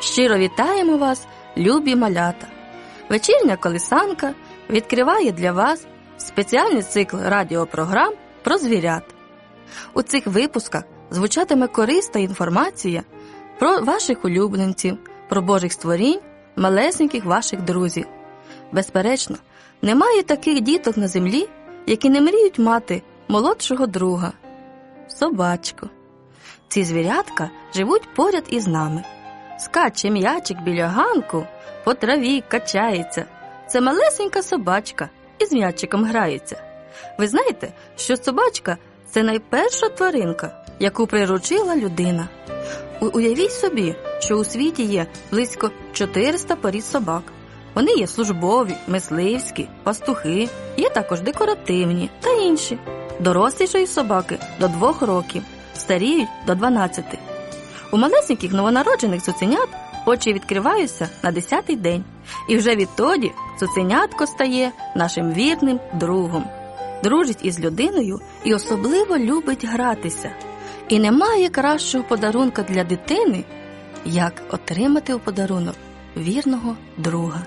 Щиро вітаємо вас, любі малята! Вечірня колисанка відкриває для вас спеціальний цикл радіопрограм про звірят. У цих випусках звучатиме корисна інформація про ваших улюбленців, про Божих створінь, малесеньких ваших друзів. Безперечно, немає таких діток на землі, які не мріють мати молодшого друга – собачку. Ці звірятка живуть поряд із нами. Скаче м'ячик біля ганку, по траві качається. Це малесенька собачка і з м'ячиком грається. Ви знаєте, що собачка – це найперша тваринка, яку приручила людина. Уявіть собі, що у світі є близько 400 порід собак. Вони є службові, мисливські, пастухи, є також декоративні та інші. Дорослішають собаки до 2 років, старіють до 12. У малесеньких новонароджених цуценят очі відкриваються на 10-й день. І вже відтоді цуценятко стає нашим вірним другом. Дружить із людиною і особливо любить гратися. І немає кращого подарунка для дитини, як отримати у подарунок вірного друга.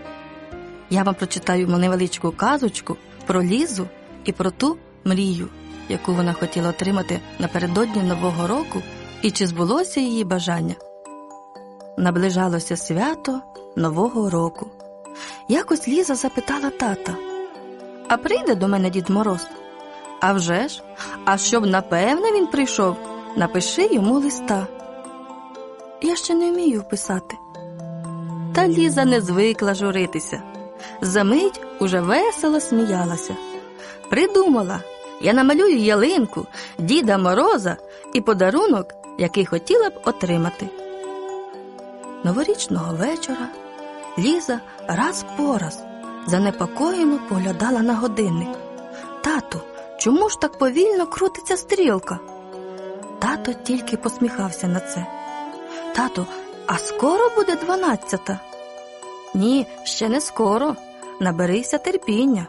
Я вам прочитаю невеличку казочку про Лізу і про ту мрію, яку вона хотіла отримати напередодні Нового року, і чи збулося її бажання. Наближалося свято Нового року. Якось Ліза запитала тата: «А прийде до мене Дід Мороз?» «А вже ж, а щоб напевне він прийшов, напиши йому листа». «Я ще не вмію писати». Та Ліза не звикла журитися. Замить уже весело сміялася. Придумала: я намалюю ялинку, Діда Мороза і подарунок, який хотіла б отримати. Новорічного вечора Ліза раз по раз занепокоєно поглядала на годинник. «Тату, чому ж так повільно крутиться стрілка?» Тато тільки посміхався на це. «Тату, а скоро буде 12-та?» «Ні, ще не скоро. Наберися терпіння».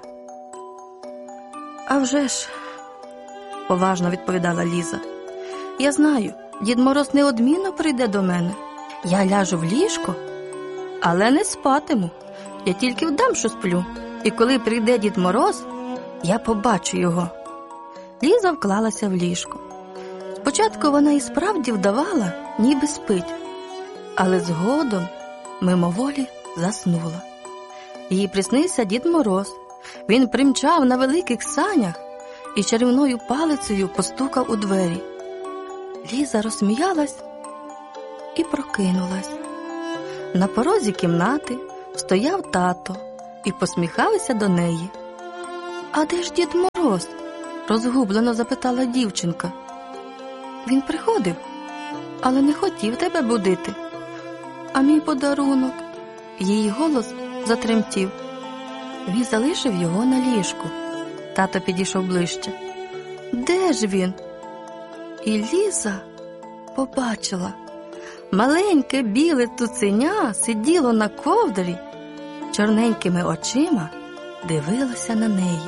«А вже ж», – поважно відповідала Ліза, – «я знаю, Дід Мороз неодмінно прийде до мене. Я ляжу в ліжко, але не спатиму. Я тільки вдам, що сплю. І коли прийде Дід Мороз, я побачу його». Ліза вклалася в ліжко. Спочатку вона і справді вдавала, ніби спить, але згодом мимоволі заснула. Їй приснився Дід Мороз. Він примчав на великих санях і чарівною палицею постукав у двері. Ліза розсміялась і прокинулась. На порозі кімнати стояв тато і посміхався до неї. «А де ж Дід Мороз?» – розгублено запитала дівчинка. «Він приходив, але не хотів тебе будити. А мій подарунок?» Її голос затремтів. «Він залишив його на ліжку». Тато підійшов ближче. «Де ж він?» І Ліза побачила. Маленьке біле цуценя сиділо на ковдрі, чорненькими очима дивилося на неї.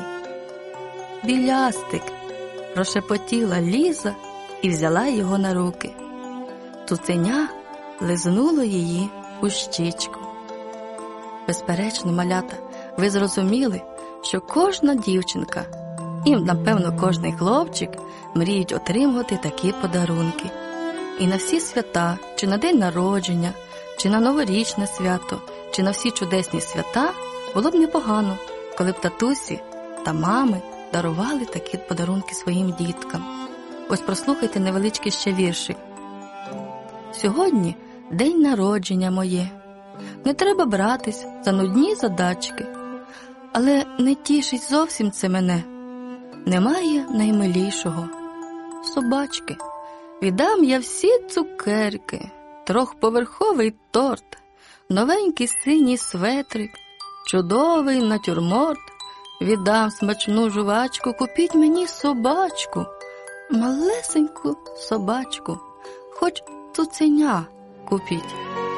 «Білястик!» – прошепотіла Ліза і взяла його на руки. Цуценя лизнуло її у щічку. Безперечно, малята, ви зрозуміли, що кожна дівчинка і, напевно, кожний хлопчик мріють отримувати такі подарунки. І на всі свята, чи на день народження, чи на новорічне свято, чи на всі чудесні свята було б непогано, коли б татусі та мами дарували такі подарунки своїм діткам. Ось прослухайте невеличкий ще віршик. «Сьогодні день народження моє. Не треба братись за нудні задачки. Але не тішить зовсім це мене. Немає наймилішого собачки. Віддам я всі цукерки, трьохповерховий торт, новенький синій светрик, чудовий натюрморт. Віддам смачну жувачку, купіть мені собачку, малесеньку собачку, хоч цуценя купіть».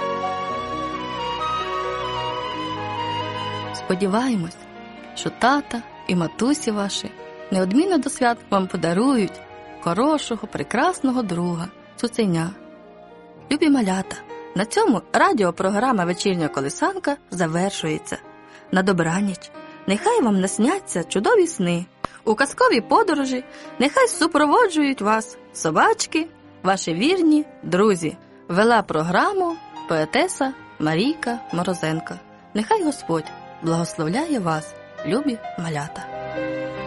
Сподіваємось, що тата і матусі ваші неодмінно до свят вам подарують хорошого, прекрасного друга, цуценя. Любі малята, На цьому радіопрограма «Вечірня колисанка» завершується. На добраніч. Нехай вам насняться чудові сни. У казковій подорожі нехай супроводжують вас собачки, ваші вірні друзі. Вела програму поетеса Марійка Морозенко. Нехай Господь благословляє вас, любі малята.